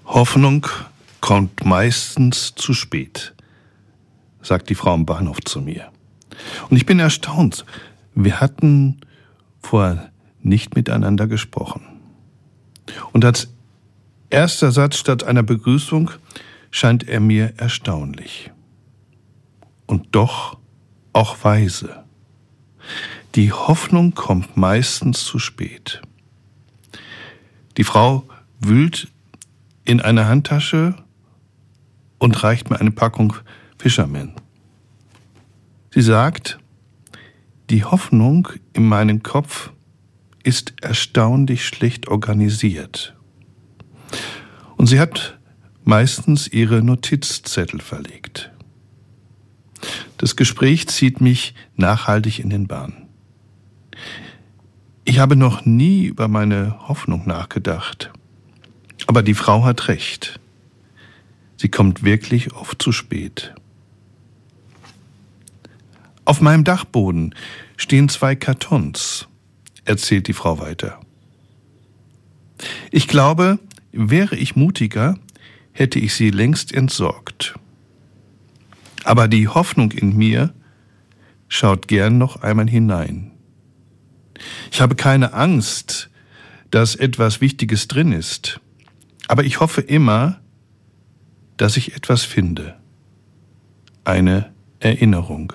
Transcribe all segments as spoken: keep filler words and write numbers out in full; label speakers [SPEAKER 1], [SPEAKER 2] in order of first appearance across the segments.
[SPEAKER 1] Hoffnung kommt meistens zu spät, sagt die Frau am Bahnhof zu mir. Und ich bin erstaunt. Wir hatten vorher nicht miteinander gesprochen. Und als erster Satz statt einer Begrüßung scheint er mir erstaunlich. Und doch auch weise. Die Hoffnung kommt meistens zu spät. Die Frau wühlt in einer Handtasche und reicht mir eine Packung Fisherman. Sie sagt, die Hoffnung in meinem Kopf ist erstaunlich schlecht organisiert. Und sie hat meistens ihre Notizzettel verlegt. Das Gespräch zieht mich nachhaltig in den Bann. Ich habe noch nie über meine Hoffnung nachgedacht. Aber die Frau hat recht. Sie kommt wirklich oft zu spät. Auf meinem Dachboden stehen zwei Kartons, erzählt die Frau weiter. Ich glaube, wäre ich mutiger, hätte ich sie längst entsorgt. Aber die Hoffnung in mir schaut gern noch einmal hinein. Ich habe keine Angst, dass etwas Wichtiges drin ist. Aber ich hoffe immer, dass ich etwas finde. Eine Erinnerung.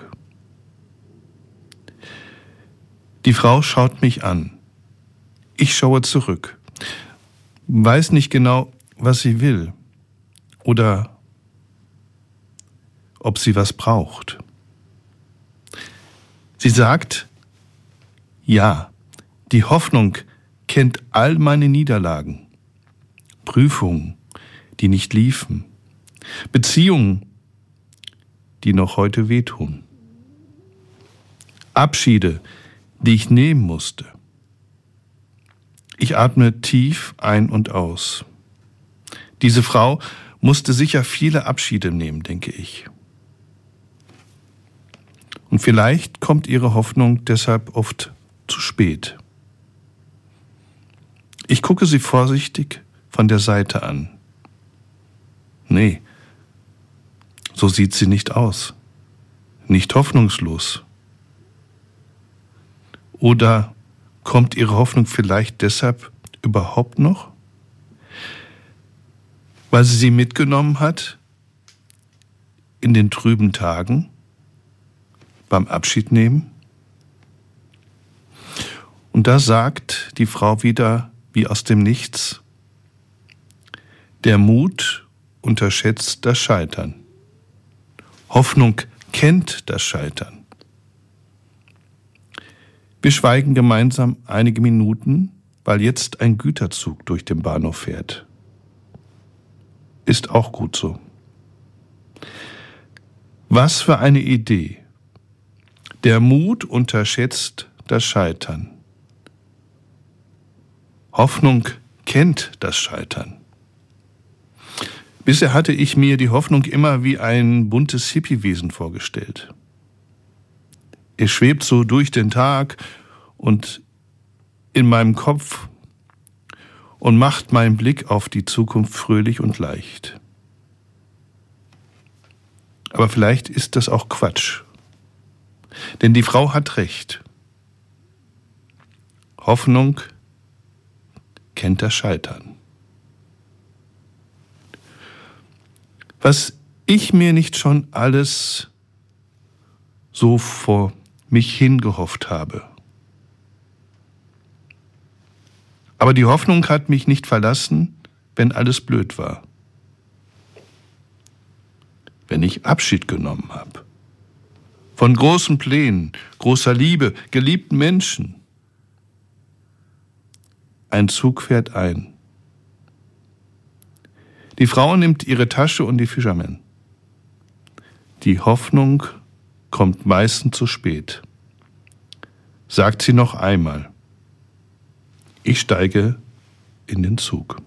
[SPEAKER 1] Die Frau schaut mich an. Ich schaue zurück. Weiß nicht genau, was sie will. Oder ob sie was braucht. Sie sagt, ja, die Hoffnung kennt all meine Niederlagen. Prüfungen, die nicht liefen. Beziehungen, die noch heute wehtun. Abschiede, die ich nehmen musste. Ich atme tief ein und aus. Diese Frau musste sicher viele Abschiede nehmen, denke ich. Und vielleicht kommt ihre Hoffnung deshalb oft zu spät. Ich gucke sie vorsichtig von der Seite an. Nee, so sieht sie nicht aus. Nicht hoffnungslos. Oder kommt ihre Hoffnung vielleicht deshalb überhaupt noch? Weil sie sie mitgenommen hat in den trüben Tagen, beim Abschied nehmen? Und da sagt die Frau wieder wie aus dem Nichts, der Mut unterschätzt das Scheitern. Hoffnung kennt das Scheitern. Wir schweigen gemeinsam einige Minuten, weil jetzt ein Güterzug durch den Bahnhof fährt. Ist auch gut so. Was für eine Idee. Der Mut unterschätzt das Scheitern. Hoffnung kennt das Scheitern. Bisher hatte ich mir die Hoffnung immer wie ein buntes Hippiewesen vorgestellt. Es schwebt so durch den Tag und in meinem Kopf und macht meinen Blick auf die Zukunft fröhlich und leicht. Aber vielleicht ist das auch Quatsch. Denn die Frau hat recht. Hoffnung kennt das Scheitern. Was ich mir nicht schon alles so vor mich hingehofft habe. Aber die Hoffnung hat mich nicht verlassen, wenn alles blöd war. Wenn ich Abschied genommen habe. Von großen Plänen, großer Liebe, geliebten Menschen. Ein Zug fährt ein. Die Frau nimmt ihre Tasche und die Fisherman. Die Hoffnung kommt meistens zu spät. Sagt sie noch einmal. Ich steige in den Zug.